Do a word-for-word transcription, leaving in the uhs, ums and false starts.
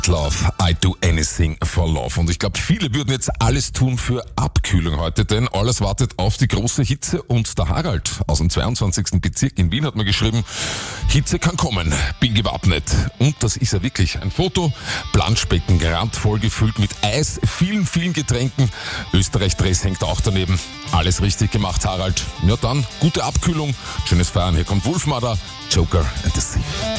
Love, I do anything for love. Und ich glaube, viele würden jetzt alles tun für Abkühlung heute, denn alles wartet auf die große Hitze. Und der Harald aus dem zweiundzwanzigsten Bezirk in Wien hat mir geschrieben, Hitze kann kommen, bin gewappnet. Und das ist ja wirklich ein Foto, Planschbecken randvoll gefüllt mit Eis, vielen, vielen Getränken. Österreich-Dress hängt auch daneben. Alles richtig gemacht, Harald. Ja dann, gute Abkühlung, schönes Feiern. Hier kommt Wolfmother, Joker and the Sea.